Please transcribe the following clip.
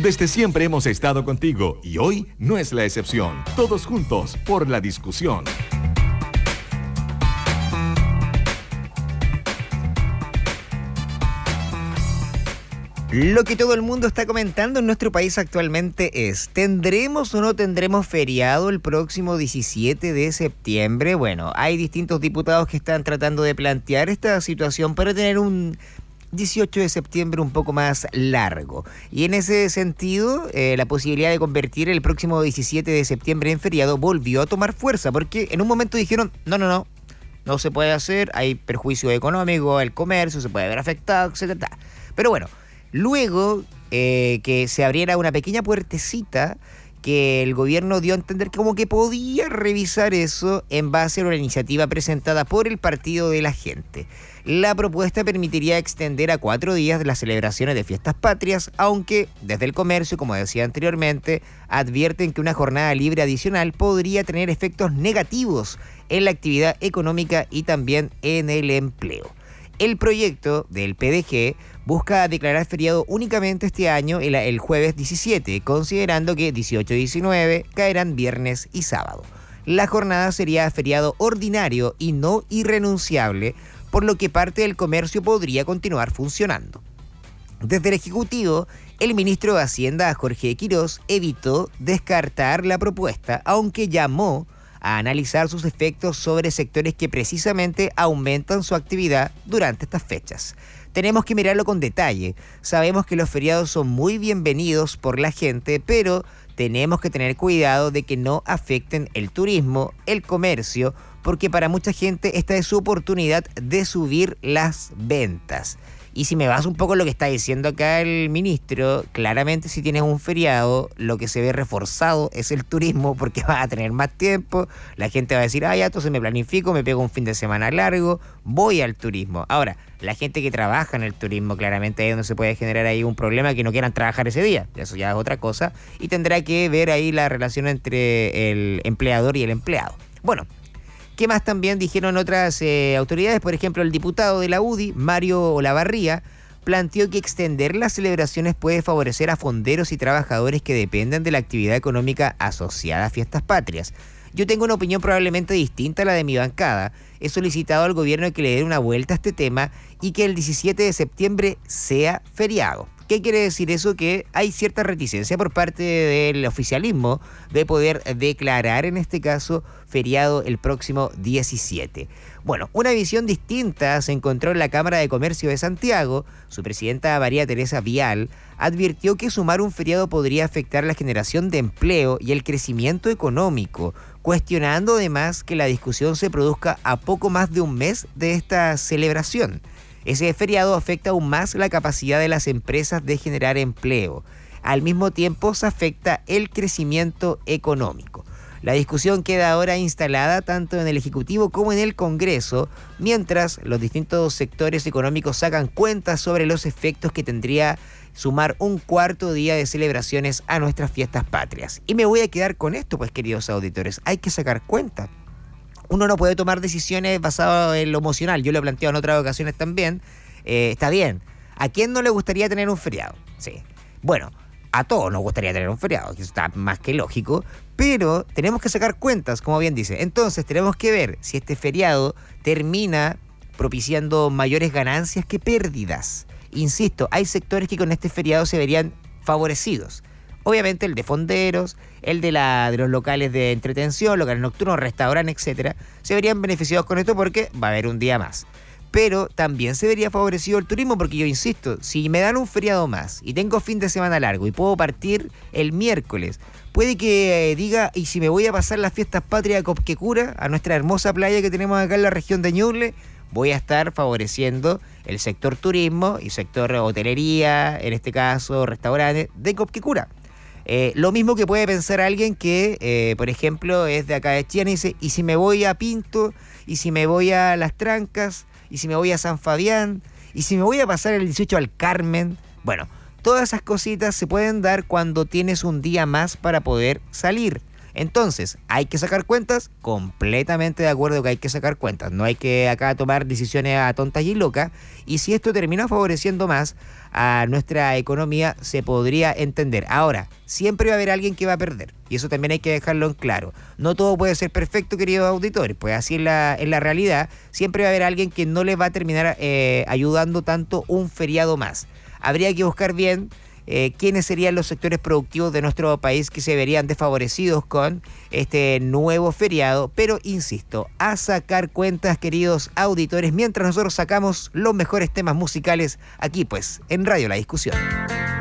Desde siempre hemos estado contigo y hoy no es la excepción. Todos juntos por la discusión. Lo que todo el mundo está comentando en nuestro país actualmente es: ¿tendremos o no tendremos feriado el próximo 17 de septiembre? Bueno, hay distintos diputados que están tratando de plantear esta situación para tener un 18 de septiembre un poco más largo. Y en ese sentido, la posibilidad de convertir el próximo 17 de septiembre en feriado volvió a tomar fuerza, porque en un momento dijeron, no se puede hacer, hay perjuicio económico, el comercio se puede ver afectado, etc. Pero bueno, luego que se abriera una pequeña puertecita que el gobierno dio a entender como que podía revisar eso en base a una iniciativa presentada por el Partido de la Gente. La propuesta permitiría extender a 4 días las celebraciones de fiestas patrias, aunque desde el comercio, como decía anteriormente, advierten que una jornada libre adicional podría tener efectos negativos en la actividad económica y también en el empleo. El proyecto del PDG busca declarar feriado únicamente este año el jueves 17, considerando que 18 y 19 caerán viernes y sábado. La jornada sería feriado ordinario y no irrenunciable, por lo que parte del comercio podría continuar funcionando. Desde el Ejecutivo, el ministro de Hacienda, Jorge Quirós, evitó descartar la propuesta, aunque llamó a analizar sus efectos sobre sectores que precisamente aumentan su actividad durante estas fechas. Tenemos que mirarlo con detalle. Sabemos que los feriados son muy bienvenidos por la gente, pero tenemos que tener cuidado de que no afecten el turismo, el comercio, porque para mucha gente esta es su oportunidad de subir las ventas. Y si me vas un poco lo que está diciendo acá el ministro, claramente si tienes un feriado, lo que se ve reforzado es el turismo, porque vas a tener más tiempo, la gente va a decir, ya, entonces me planifico, me pego un fin de semana largo, voy al turismo. Ahora, la gente que trabaja en el turismo, claramente ahí es donde se puede generar ahí un problema, que no quieran trabajar ese día, eso ya es otra cosa, y tendrá que ver ahí la relación entre el empleador y el empleado. Bueno, ¿qué más también dijeron otras autoridades? Por ejemplo, el diputado de la UDI, Mario Olavarría, planteó que extender las celebraciones puede favorecer a fonderos y trabajadores que dependen de la actividad económica asociada a fiestas patrias. Yo tengo una opinión probablemente distinta a la de mi bancada. He solicitado al gobierno que le dé una vuelta a este tema y que el 17 de septiembre sea feriado. ¿Qué quiere decir eso? Que hay cierta reticencia por parte del oficialismo de poder declarar, en este caso, feriado el próximo 17. Bueno, una visión distinta se encontró en la Cámara de Comercio de Santiago. Su presidenta, María Teresa Vial, advirtió que sumar un feriado podría afectar la generación de empleo y el crecimiento económico, cuestionando además que la discusión se produzca a poco más de un mes de esta celebración. Ese feriado afecta aún más la capacidad de las empresas de generar empleo. Al mismo tiempo se afecta el crecimiento económico. La discusión queda ahora instalada tanto en el Ejecutivo como en el Congreso, mientras los distintos sectores económicos sacan cuentas sobre los efectos que tendría sumar un cuarto día de celebraciones a nuestras fiestas patrias. Y me voy a quedar con esto, pues, queridos auditores, hay que sacar cuentas. Uno no puede tomar decisiones basadas en lo emocional. Yo lo he planteado en otras ocasiones también. Está bien. ¿A quién no le gustaría tener un feriado? Sí. Bueno, a todos nos gustaría tener un feriado, que eso está más que lógico, pero tenemos que sacar cuentas, como bien dice. Entonces tenemos que ver si este feriado termina propiciando mayores ganancias que pérdidas. Insisto, hay sectores que con este feriado se verían favorecidos. Obviamente el de fonderos, el de los locales de entretención, locales nocturnos, restaurantes, etcétera, se verían beneficiados con esto porque va a haber un día más. Pero también se vería favorecido el turismo porque yo insisto, si me dan un feriado más y tengo fin de semana largo y puedo partir el miércoles, puede que diga, ¿y si me voy a pasar las fiestas patrias a Copquecura, a nuestra hermosa playa que tenemos acá en la región de Ñuble? Voy a estar favoreciendo el sector turismo y sector hotelería, en este caso restaurantes, de Copquecura. Lo mismo que puede pensar alguien que, por ejemplo, es de acá de Chillán y dice, ¿y si me voy a Pinto? ¿Y si me voy a Las Trancas? ¿Y si me voy a San Fabián? ¿Y si me voy a pasar el 18 al Carmen? Bueno, todas esas cositas se pueden dar cuando tienes un día más para poder salir. Entonces, ¿hay que sacar cuentas? Completamente de acuerdo que hay que sacar cuentas. No hay que acá tomar decisiones a tontas y locas. Y si esto termina favoreciendo más a nuestra economía, se podría entender. Ahora, siempre va a haber alguien que va a perder. Y eso también hay que dejarlo en claro. No todo puede ser perfecto, queridos auditores. Pues así en la realidad, siempre va a haber alguien que no les va a terminar ayudando tanto un feriado más. Habría que buscar bien quiénes serían los sectores productivos de nuestro país que se verían desfavorecidos con este nuevo feriado, pero insisto, a sacar cuentas, queridos auditores, mientras nosotros sacamos los mejores temas musicales aquí pues en Radio La Discusión.